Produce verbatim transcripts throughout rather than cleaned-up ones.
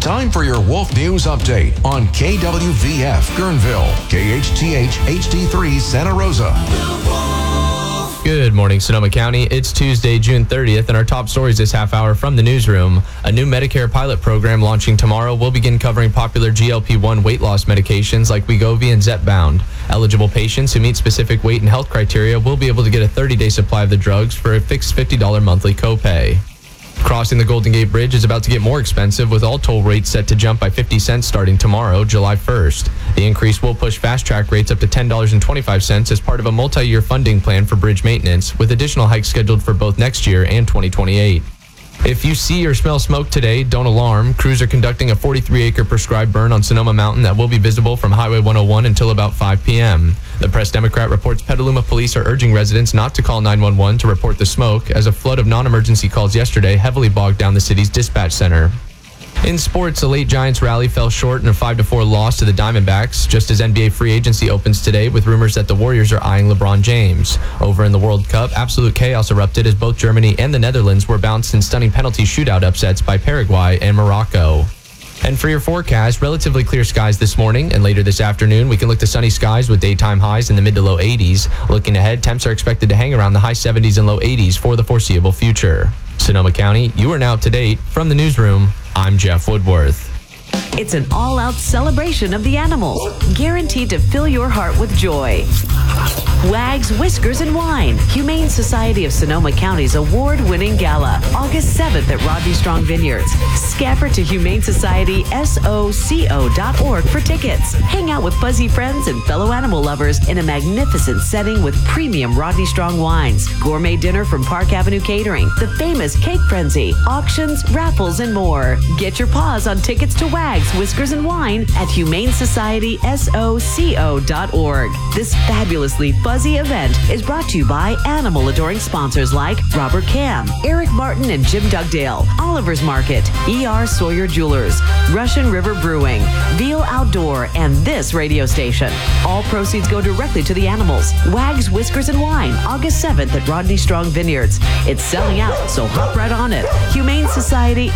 Time for your Wolf News Update on K W V F Guerneville, K H T H H D three Santa Rosa. Good morning, Sonoma County. It's Tuesday, June thirtieth, and our top stories this half hour from the newsroom. A new Medicare pilot program launching tomorrow will begin covering popular G L P one weight loss medications like Wegovy and Zepbound. Eligible patients who meet specific weight and health criteria will be able to get a thirty-day supply of the drugs for a fixed fifty dollars monthly copay. Crossing the Golden Gate Bridge is about to get more expensive, with all toll rates set to jump by fifty cents starting tomorrow, July first. The increase will push fast-track rates up to ten dollars and twenty-five cents as part of a multi-year funding plan for bridge maintenance, with additional hikes scheduled for both next year and twenty twenty-eight. If you see or smell smoke today, don't alarm. Crews are conducting a forty-three acre prescribed burn on Sonoma Mountain that will be visible from Highway one oh one until about five p.m. The Press Democrat reports Petaluma police are urging residents not to call nine one one to report the smoke, as a flood of non-emergency calls yesterday heavily bogged down the city's dispatch center. In sports, a late Giants rally fell short in a five to four loss to the Diamondbacks, just as N B A free agency opens today with rumors that the Warriors are eyeing LeBron James. Over in the World Cup, absolute chaos erupted as both Germany and the Netherlands were bounced in stunning penalty shootout upsets by Paraguay and Morocco. And for your forecast, relatively clear skies this morning, and later this afternoon, we can look to sunny skies with daytime highs in the mid to low eighties. Looking ahead, temps are expected to hang around the high seventies and low eighties for the foreseeable future. Sonoma County, you are now up to date. From the newsroom, I'm Jeff Woodworth. It's an all-out celebration of the animals, guaranteed to fill your heart with joy. Wags, Whiskers, and Wine, Humane Society of Sonoma County's award-winning gala, August seventh at Rodney Strong Vineyards. Scamper to Humane Society soco dot org for tickets. Hang out with fuzzy friends and fellow animal lovers in a magnificent setting with premium Rodney Strong wines, gourmet dinner from Park Avenue Catering, the famous Cake Frenzy, auctions, raffles, and more. Get your paws on tickets to Wags, Whiskers, and Wine at Humane Society soco dot org. This fabulously fuzzy event is brought to you by animal-adoring sponsors like Robert Cam, Eric Martin and Jim Dugdale, Oliver's Market, E R Sawyer Jewelers, Russian River Brewing, Veal Outdoor, and this radio station. All proceeds go directly to the animals. Wags, Whiskers, and Wine, August seventh at Rodney Strong Vineyards. It's selling out, so hop right on it. Humane Society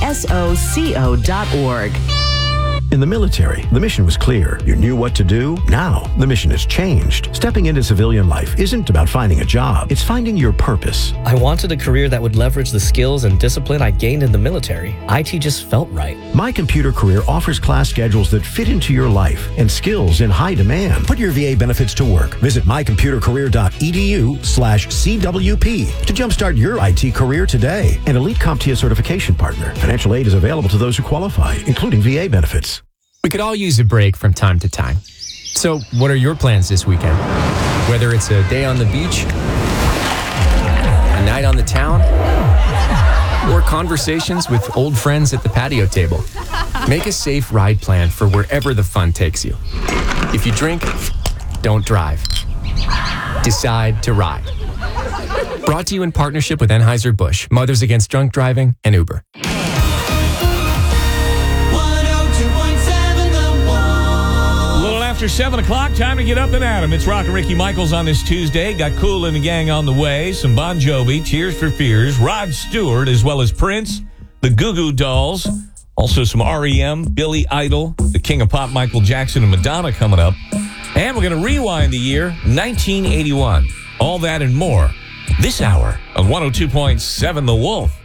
soco dot org. In the military, the mission was clear. You knew what to do. Now, the mission has changed. Stepping into civilian life isn't about finding a job. It's finding your purpose. I wanted a career that would leverage the skills and discipline I gained in the military. I T just felt right. My Computer Career offers class schedules that fit into your life and skills in high demand. Put your V A benefits to work. Visit my computer career dot e d u slash C W P to jumpstart your I T career today. An elite CompTIA certification partner. Financial aid is available to those who qualify, including V A benefits. We could all use a break from time to time. So, what are your plans this weekend? Whether it's a day on the beach, a night on the town, or conversations with old friends at the patio table, make a safe ride plan for wherever the fun takes you. If you drink, don't drive. Decide to ride. Brought to you in partnership with Anheuser-Busch, Mothers Against Drunk Driving, and Uber. After seven o'clock, time to get up and at 'em. It's Rock and Ricky Michaels on this Tuesday. Got Kool and the Gang on the way. Some Bon Jovi, Tears for Fears, Rod Stewart, as well as Prince, the Goo Goo Dolls. Also some R E M, Billy Idol, the King of Pop, Michael Jackson, and Madonna coming up. And we're going to rewind the year nineteen eighty-one. All that and more this hour on one oh two point seven The Wolf.